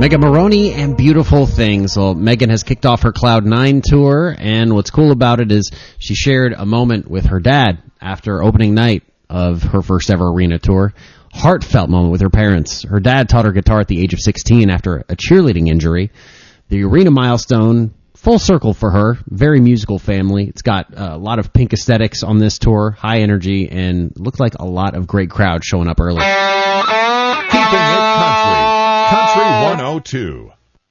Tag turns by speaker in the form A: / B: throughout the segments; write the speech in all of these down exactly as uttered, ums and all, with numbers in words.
A: Megan Moroney and Beautiful Things. Well, Megan has kicked off her Cloud nine tour, and what's cool about it is she shared a moment with her dad after opening night of her first ever arena tour. Heartfelt moment with her parents. Her dad taught her guitar at the age of sixteen after a cheerleading injury. The arena milestone, full circle for her. Very musical family. It's got a lot of pink aesthetics on this tour, high energy, and looked like a lot of great crowds showing up early.
B: Keeping it country. Country one oh two.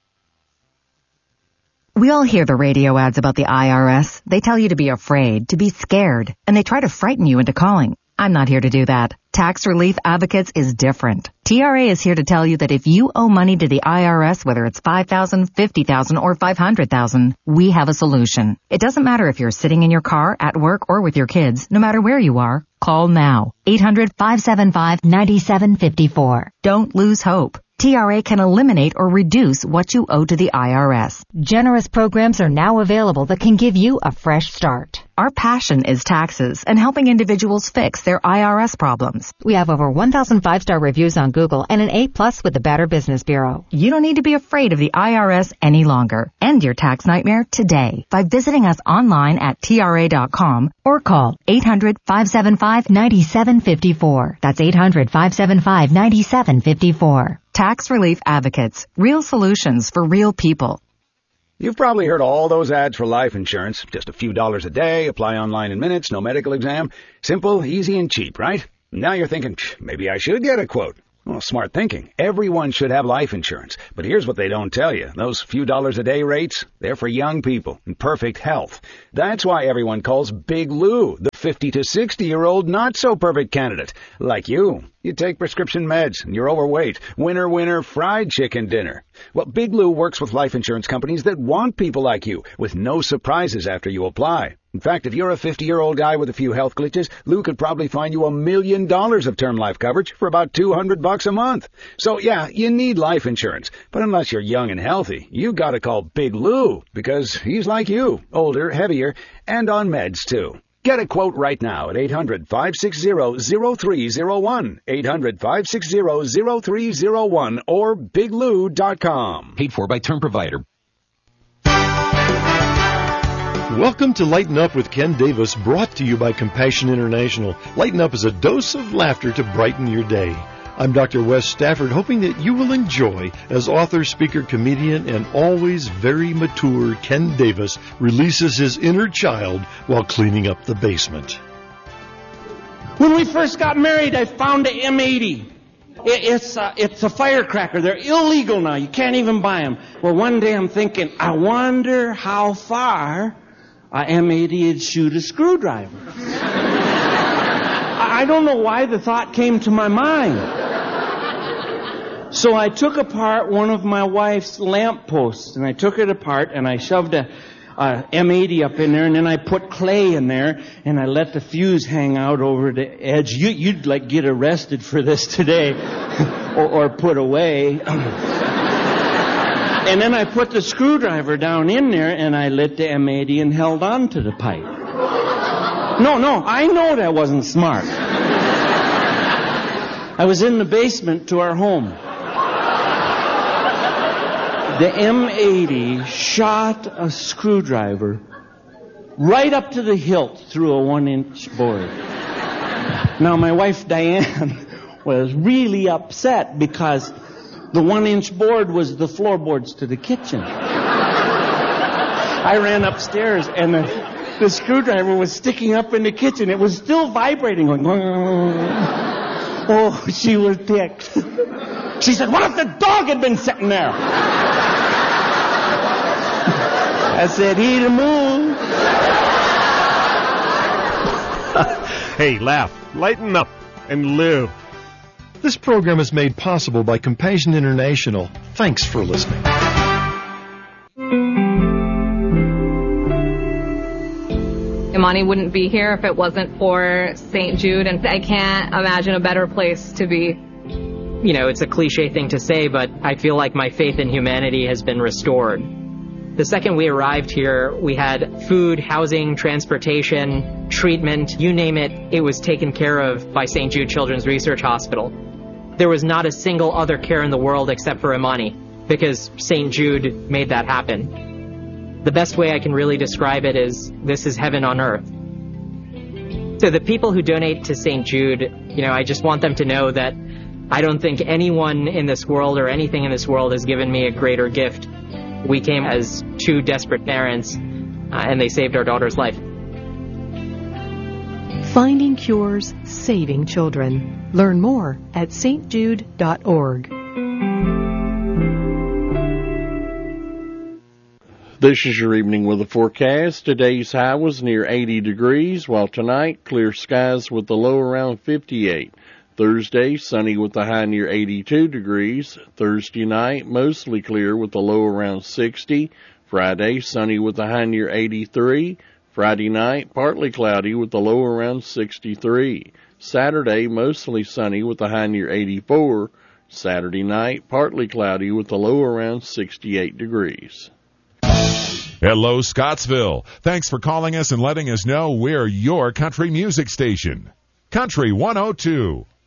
C: We all hear the radio ads about the I R S. They tell you to be afraid, to be scared, and they try to frighten you into calling. I'm not here to do that. Tax Relief Advocates is different. T R A is here to tell you that if you owe money to the I R S, whether it's five thousand dollars, fifty thousand dollars, or five hundred thousand dollars, we have a solution. It doesn't matter if you're sitting in your car, at work, or with your kids. No matter where you are, call now. eight hundred, five seven five, nine seven five four. Don't lose hope. T R A can eliminate or reduce what you owe to the I R S.
D: Generous programs are now available that can give you a fresh start.
C: Our passion is taxes and helping individuals fix their I R S problems.
D: We have over one thousand five-star reviews on Google and an A plus with the Better Business Bureau.
C: You don't need to be afraid of the I R S any longer. End your tax nightmare today by visiting us online at T R A dot com or call eight hundred, five seven five, nine seven five four. That's eight hundred, five seven five, nine seven five four. Tax Relief Advocates. Real solutions for real people.
E: You've probably heard all those ads for life insurance. Just a few dollars a day, apply online in minutes, no medical exam. Simple, easy, and cheap, right? Now you're thinking, maybe I should get a quote. Well, smart thinking. Everyone should have life insurance. But here's what they don't tell you. Those few dollars a day rates, they're for young people in perfect health. That's why everyone calls Big Lou the fifty to sixty-year-old not-so-perfect candidate. Like you. You take prescription meds, and you're overweight. Winner, winner, fried chicken dinner. Well, Big Lou works with life insurance companies that want people like you, with no surprises after you apply. In fact, if you're a fifty-year-old guy with a few health glitches, Lou could probably find you a million dollars of term life coverage for about two hundred bucks a month. So, yeah, you need life insurance. But unless you're young and healthy, you gotta call Big Lou, because he's like you, older, heavier, and on meds, too. Get a quote right now at eight hundred, five six zero, zero three zero one, eight hundred, five six zero, zero three zero one, or big lou dot com.
F: Paid for by Term Provider.
G: Welcome to Lighten Up with Ken Davis, brought to you by Compassion International. Lighten Up is a dose of laughter to brighten your day. I'm Doctor Wes Stafford, hoping that you will enjoy as author, speaker, comedian, and always very mature Ken Davis releases his inner child while cleaning up the basement.
H: When we first got married, I found a M eighty. It, it's, a, it's a firecracker. They're illegal now. You can't even buy them. Well, one day I'm thinking, I wonder how far a M eighty would shoot a screwdriver. I don't know why the thought came to my mind. So I took apart one of my wife's lamp posts, and I took it apart, and I shoved a, a M eighty up in there, and then I put clay in there, and I let the fuse hang out over the edge. You, you'd like get arrested for this today, or, or put away. And then I put the screwdriver down in there, and I lit the M eighty and held on to the pipe. No, no, I know that wasn't smart. I was in the basement to our home. The M eighty shot a screwdriver right up to the hilt through a one-inch board. Now, my wife, Diane, was really upset because the one-inch board was the floorboards to the kitchen. I ran upstairs, and the, the screwdriver was sticking up in the kitchen. It was still vibrating, going... Oh, she was ticked. She said, what if the dog had been sitting there? I said, he'd have moved.
B: Hey, laugh, lighten up, and live.
G: This program is made possible by Compassion International. Thanks for listening.
I: Imani wouldn't be here if it wasn't for Saint Jude, and I can't imagine a better place to be.
J: You know, it's a cliche thing to say, but I feel like my faith in humanity has been restored. The second we arrived here, we had food, housing, transportation, treatment, you name it, it was taken care of by Saint Jude Children's Research Hospital. There was not a single other care in the world except for Imani. because Saint Jude made that happen. The best way I can really describe it is this is heaven on earth. So the people who donate to Saint Jude, you know, I just want them to know that I don't think anyone in this world or anything in this world has given me a greater gift. We came as two desperate parents, uh, and they saved our daughter's life.
F: Finding cures, saving children. Learn more at s t jude dot org.
K: This is your evening weather forecast. Today's high was near eighty degrees, while tonight, clear skies with the low around fifty-eight. Thursday, sunny with the high near eighty-two degrees. Thursday night, mostly clear with the low around sixty. Friday, sunny with the high near eighty-three. Friday night, partly cloudy with the low around sixty-three. Saturday, mostly sunny with the high near eighty-four. Saturday night, partly cloudy with the low around sixty-eight degrees.
B: Hello, Scottsville. Thanks for calling us and letting us know we're your country music station. Country one oh two.